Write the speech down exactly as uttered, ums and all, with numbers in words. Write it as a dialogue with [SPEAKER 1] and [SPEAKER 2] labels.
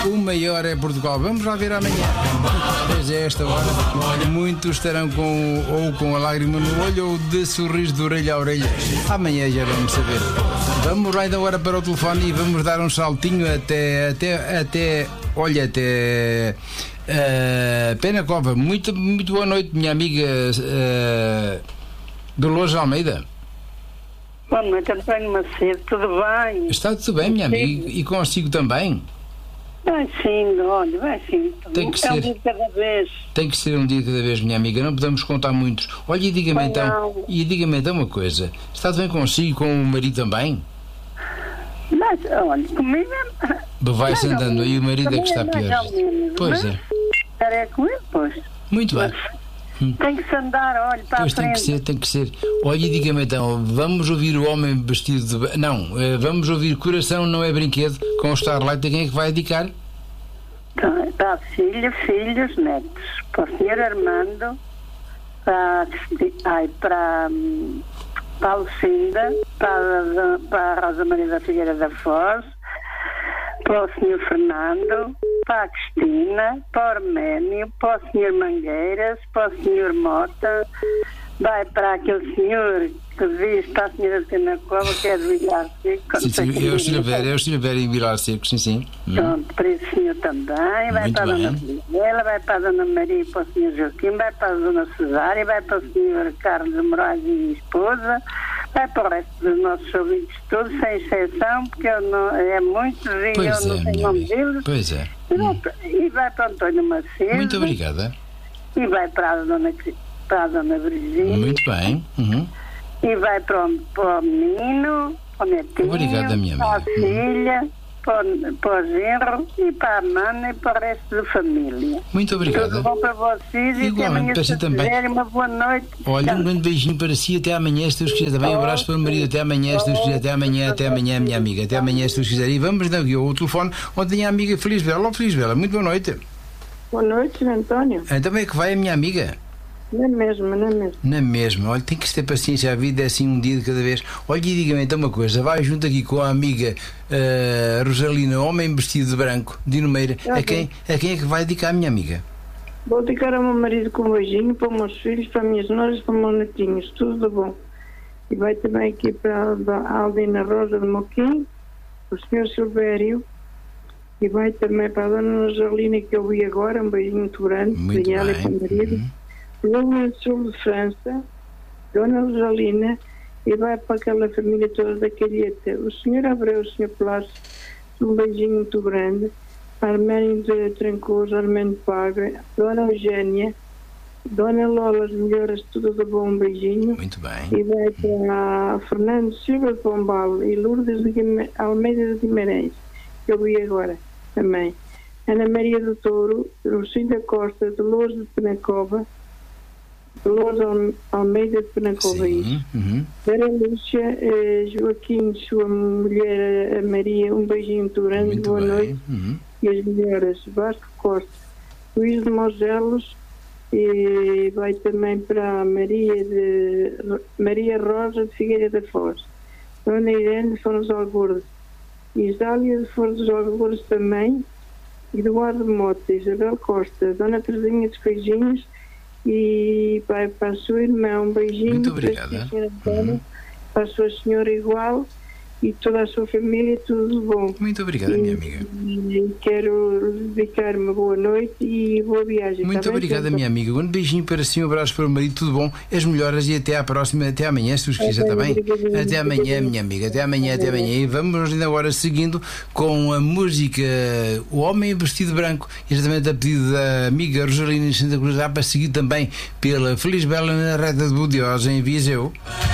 [SPEAKER 1] O maior é Portugal. Vamos lá ver amanhã. Desde esta hora, muitos estarão com, ou com a lágrima no olho ou de sorriso de orelha a orelha. Amanhã já vamos saber. Vamos lá então agora para o telefone e vamos dar um saltinho até, até, até, olha, até uh, Penacova. Muito, muito boa noite, minha amiga uh, Dolores Almeida.
[SPEAKER 2] Boa noite, António Macedo, tudo bem?
[SPEAKER 1] Está tudo bem, minha amiga, e consigo também?
[SPEAKER 2] Vai sim, olha, vai sim.
[SPEAKER 1] Tem que
[SPEAKER 2] é
[SPEAKER 1] ser.
[SPEAKER 2] um dia de cada vez.
[SPEAKER 1] Tem que ser um dia de cada vez, minha amiga, não podemos contar muitos. Olha, e diga-me
[SPEAKER 2] Bem,
[SPEAKER 1] então,
[SPEAKER 2] não.
[SPEAKER 1] e diga-me então uma coisa, está tudo bem consigo e com o marido também?
[SPEAKER 2] Mas, olha, comigo é...
[SPEAKER 1] Vai-se
[SPEAKER 2] mais ou
[SPEAKER 1] andando, e o marido é que está
[SPEAKER 2] menos,
[SPEAKER 1] pior.
[SPEAKER 2] mais ou menos,
[SPEAKER 1] Pois
[SPEAKER 2] mas
[SPEAKER 1] é,
[SPEAKER 2] é com ele, pois.
[SPEAKER 1] muito bem.
[SPEAKER 2] Tem que se andar, olha, para
[SPEAKER 1] Pois
[SPEAKER 2] a
[SPEAKER 1] tem
[SPEAKER 2] frente.
[SPEAKER 1] que ser, tem que ser. Olha, e diga-me então, vamos ouvir o homem vestido de... Não, eh, vamos ouvir Coração Não É Brinquedo com o Starlight. A quem é que vai dedicar?
[SPEAKER 2] Tá, Para a filha, filhos, netos. Para o senhor Armando, para, a Cristi- ai, para, hum, para a Lucinda, para, a- para a Rosa Maria da Figueira da Foz, para o senhor Fernando, para a Cristina, para o Arménio, para o senhor Mangueiras, para o senhor Mota, vai para aquele senhor que diz para a senhora de Penacova, que é de Vilar Seco.
[SPEAKER 1] Sim, sim, eu estive a ver, eu estive a ver em Vilar Seco, sim, sim. Hum.
[SPEAKER 2] Pronto, para esse senhor também, vai
[SPEAKER 1] Muito
[SPEAKER 2] para a
[SPEAKER 1] bem.
[SPEAKER 2] Dona Filipela, vai para a Dona Maria e para o senhor Joaquim, vai para a Dona Cesária, vai para o senhor Carlos de Moraes e esposa, vai para o resto dos nossos ouvintes todos, sem exceção, porque eu não, é muito e
[SPEAKER 1] Pois
[SPEAKER 2] eu
[SPEAKER 1] é,
[SPEAKER 2] não sei o
[SPEAKER 1] minha
[SPEAKER 2] nome
[SPEAKER 1] amiga.
[SPEAKER 2] deles.
[SPEAKER 1] Pois é.
[SPEAKER 2] E vai, para, e vai para o António Macedo.
[SPEAKER 1] Muito obrigada.
[SPEAKER 2] E vai para a Dona, Cri- para a Dona Virgínia.
[SPEAKER 1] Muito bem. Uhum.
[SPEAKER 2] E vai para o, para o menino, para o netinho,
[SPEAKER 1] Obrigada, minha
[SPEAKER 2] para a
[SPEAKER 1] amiga.
[SPEAKER 2] filha, para o, para o genro e para a mana e para o resto da família.
[SPEAKER 1] Muito obrigada.
[SPEAKER 2] Tudo bom para vocês e até
[SPEAKER 1] Igualmente,
[SPEAKER 2] amanhã
[SPEAKER 1] para si
[SPEAKER 2] se
[SPEAKER 1] também.
[SPEAKER 2] quiserem. Uma boa noite.
[SPEAKER 1] Olha, um grande beijinho para si, até amanhã, se Deus quiser também. Um abraço para o marido, até amanhã, se Deus quiser. Até amanhã, até amanhã, minha amiga. Até amanhã, se Deus quiser. E vamos dar aqui o telefone onde tem a amiga Feliz Bela. Olá, Feliz Bela, muito boa noite.
[SPEAKER 3] Boa noite, senhor António.
[SPEAKER 1] Então, como é que vai a minha amiga?
[SPEAKER 3] Não é mesmo, não é mesmo.
[SPEAKER 1] Na mesma, olha, tem que ter paciência, a vida é assim um dia de cada vez. Olha, e diga-me então uma coisa, vai junto aqui com a amiga uh, Rosalina, homem vestido de branco, de Numeira, a quem, a quem é que vai dedicar a minha amiga?
[SPEAKER 3] Vou dedicar ao meu marido com um beijinho, para os meus filhos, para as minhas noras, para os meus netinhos, tudo de bom. E vai também aqui para a Aldina Rosa de Moquim, o senhor Silvério, e vai também para a dona Rosalina, que eu vi agora, um beijinho muito grande,
[SPEAKER 1] Muito
[SPEAKER 3] para ela e
[SPEAKER 1] bem.
[SPEAKER 3] para o marido.
[SPEAKER 1] Uhum.
[SPEAKER 3] Dona do Sul de França, Dona Rosalina, e vai para aquela família toda da Calheta. O senhor Abreu, o senhor Plácio, um beijinho muito grande. Arménio de Trancoso, Arménio Paga, Dona Eugénia, Dona Lola, as melhoras, tudo de bom, um beijinho.
[SPEAKER 1] Muito bem.
[SPEAKER 3] E vai para Fernando Silva de Pombal e Lourdes de Guima- Almeida de Guimarães, que eu vi agora também. Ana Maria do Touro, Lucinda Costa, Dolores de Penacova, Dolores Al- Almeida de Penacova, isso.
[SPEAKER 1] Sim. Uhum.
[SPEAKER 3] Vera Lúcia, eh, Joaquim, sua mulher, a Maria, um beijinho muito grande,
[SPEAKER 1] Muito
[SPEAKER 3] boa
[SPEAKER 1] bem.
[SPEAKER 3] noite.
[SPEAKER 1] Uhum.
[SPEAKER 3] E as melhoras, Vasco Costa, Luís de Mogelos, e vai também para a Maria, de, Maria Rosa de Figueira da Foz, Dona Irene de Foros Algordes, Isália de Foros Algordes também, Eduardo Mota, Isabel Costa, Dona Teresinha dos Beijinhos, e vai para a sua irmã um beijinho.
[SPEAKER 1] Muito
[SPEAKER 3] para a
[SPEAKER 1] obrigada.
[SPEAKER 3] senhora Antônia,
[SPEAKER 1] Uhum.
[SPEAKER 3] para a sua senhora igual e toda a sua família, tudo de bom.
[SPEAKER 1] Muito obrigada, minha amiga.
[SPEAKER 3] E quero dedicar uma boa noite e boa viagem.
[SPEAKER 1] Muito
[SPEAKER 3] tá bem,
[SPEAKER 1] obrigada,
[SPEAKER 3] senhor?
[SPEAKER 1] minha amiga. Um beijinho para si, um abraço para o marido, tudo bom, as melhoras e até à próxima, até amanhã, se os quiser, está bem? Até amanhã, minha amiga, até amanhã, até amanhã. E vamos ainda agora seguindo com a música O Homem Vestido Branco, exatamente a pedido da amiga Rosalina em Santa Cruz, dá para seguir também pela Feliz Bela na reta de Budiosa, em Viseu.